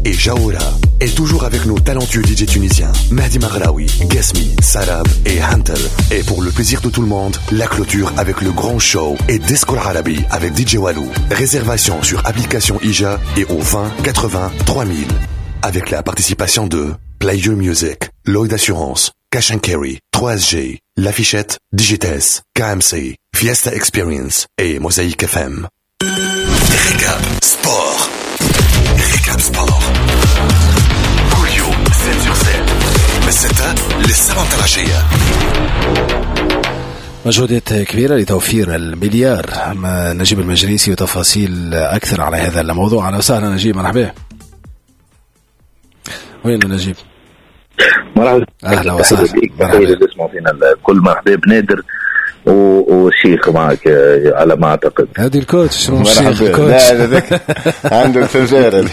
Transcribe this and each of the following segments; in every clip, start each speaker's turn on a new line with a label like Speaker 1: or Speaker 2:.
Speaker 1: et Jaoura. Et toujours avec nos talentueux DJ tunisiens, Mahdi Maghraoui, Gasmi, Sarab et Hantel. Et pour le plaisir de tout le monde, la clôture avec le grand show et Disco Arabi avec DJ Walou. Réservation sur application IJA et au 20 80 3000. Avec la participation de Play Your Music, Lloyd Assurance, Cash and Carry, 3SG, L'Affichette, Digites, KMC, Fiesta Experience et Mosaïque FM. Récap Sport. Récap Sport. كل يوم 7/7 من 6 للسبعة العشية.
Speaker 2: مجهودات كبيرة لتوفير المليار. نجيب المجلسي وتفاصيل أكثر على هذا الموضوع. أهلا وسهلا نجيب، مرحبا. وين نجيب؟
Speaker 3: مرحبا.
Speaker 2: أهلا وسهلا.
Speaker 3: مرحبا. كل مرحبا بنادر وشيخ معك على ما أعتقد.
Speaker 2: هذه الكوتش شنو الشيخ الكوتش؟
Speaker 3: لا ذاك عنده الفجارة.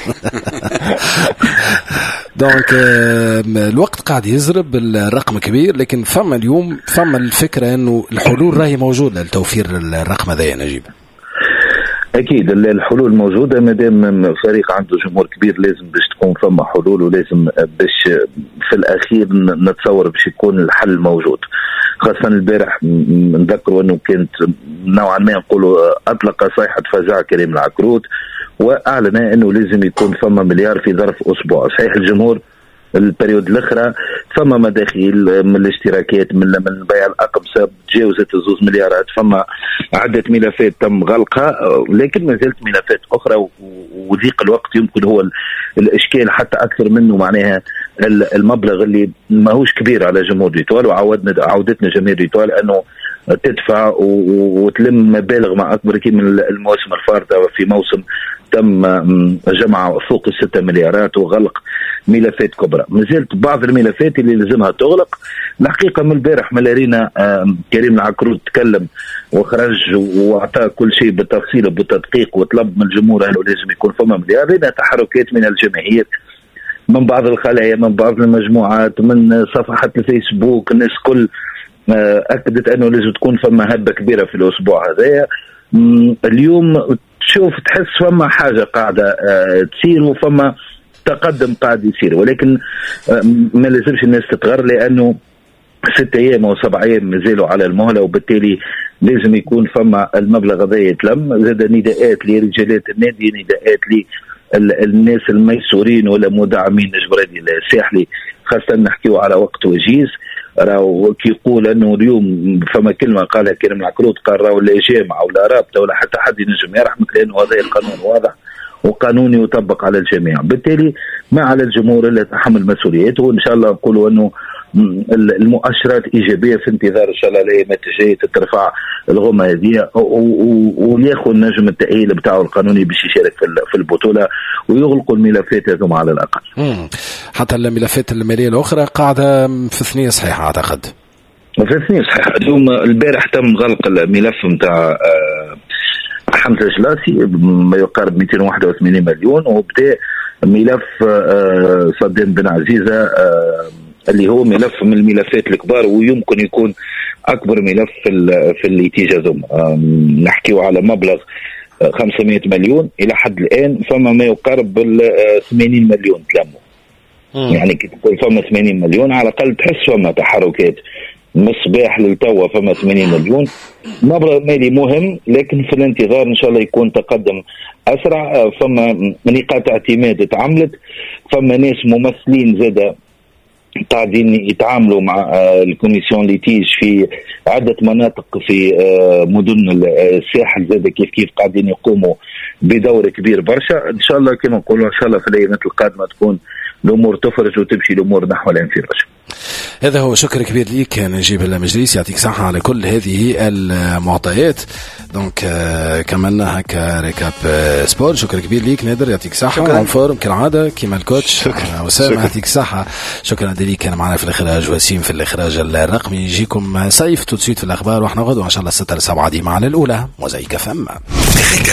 Speaker 2: دونك الوقت قاعد يزرب، الرقم كبير، لكن فما اليوم فما الفكرة إنه الحلول راهي موجودة لتوفير الرقم هذا يا نجيب.
Speaker 3: أكيد الحلول موجودة، مادام فريق عنده جمهور كبير لازم باش تكون فما حلول، ولازم باش في الأخير نتصور باش يكون الحل موجود. خاصة البارح نذكروا أنه كانت نوعا ما نقولوا أطلق صيحة فزع كريم العكروت وأعلن أنه لازم يكون فما مليار في ظرف أسبوع. صحيح الجمهور البريود الأخرى فما مداخيل من الاشتراكات من بيع الأقمصة تجاوزت 2 مليارات، فما عدة ملفات تم غلقها، لكن ما زالت ملفات أخرى، وضيق الوقت يمكن هو الإشكال حتى أكثر منه. معناها المبلغ اللي ماهوش كبير على جمهور ريتوال، وعودتنا جماهير ريتوال أنه تدفع وتلم مبالغ مع أكبر من المواسم الفاردة في موسم تم جمع فوق 6 مليارات وغلق ملفات كبرى. مازالت بعض الملفات اللي لازمها تغلق. الحقيقة من البارح ملارينا كريم العكروت تكلم وخرج واعطى كل شيء بالتفصيل وبالتدقيق، وطلب من الجمهور أنه لازم يكون فما مليار. لنا تحركات من الجماهير، من بعض الخلايا، من بعض المجموعات، من صفحات الفيسبوك، الناس كل أكدت أنه لازم تكون فما هبة كبيرة في الأسبوع هذا. اليوم تشوف تحس فما حاجة قاعدة تصير وفما تقدم قاعد يصير، ولكن ما لازمش الناس تتغر، لأنه 6 أيام أو 7 أيام مازالوا على المهلة، وبالتالي لازم يكون فما المبلغ هذا يتلم. زاد نداءات لرجالات النادي، نداءات للناس الميسورين ولا مدعمين نجبراني الساحلي، خاصة نحكيو على وقت وجيز. راهو كي يقول انه اليوم فما كلمه قالها كريم العكروت، قال راهو لا جامعه ولا رابطه ولا حتى حد ينجم يرحمك، لانه هذا القانون واضح وقانوني يطبق على الجميع. بالتالي ما على الجمهور الا تحمل مسؤوليته، وان شاء الله نقولوا انه المؤشرات ايجابيه في انتظار ان شاء الله الايامات الجايه ترفع الغمه هذه، وياخذ نجم التاهيل بتاعه القانوني باش يشارك في البطوله، ويغلقوا الملفات هذوما على الاقل.
Speaker 2: حتى الملفات الماليه الاخرى قاعده في ثنيه صحيحه اعتقد.
Speaker 3: في ثنيه صحيحه. اليوم البارح تم غلق الملف نتاع حمزه جلاسي ما يقارب 281 مليون، وبدا ملف صدام بن عزيزه اللي هو ملف من الملفات الكبار، ويمكن يكون أكبر ملف في الاتجاه ذم. نحكيو على مبلغ 500 مليون إلى حد الآن، فما ما يقارب 80 مليون تلموا. يعني كي تقول فما 80 مليون على الأقل تحس فما تحركات. من الصباح للتوا فما 80 مليون، مبلغ مالي مهم، لكن في الانتظار إن شاء الله يكون تقدم أسرع. فما نقاط اعتماد اتعملت، فما ناس ممثلين زادة قاعدين يتعاملوا مع الكوميسيون ليتيج في عدة مناطق في مدن الساحل، زاد كيف قاعدين يقوموا بدور كبير برشا. ان شاء الله كما نقولوا ان شاء الله في الايامات القادمه تكون الامور تفرج وتمشي الامور نحو الانفراج.
Speaker 2: هذا هو. شكر كبير ليك نجيب المجلس، يعطيك صحة على كل هذه المعطيات. دونك كملنا هكا ريكاب سبور. شكر كبير ليك نادر، يعطيك صحة. فورم كالعادة كيما الكوتش وسام، يعطيك صحة. شكرا ليك. كان معنا في الإخراج وسيم في الإخراج الرقمي. يجيكم سيف توتسيت في الأخبار، وإحنا غدوة إن شاء الله 6 ل 7 ديما على الأولى. موزايك فم.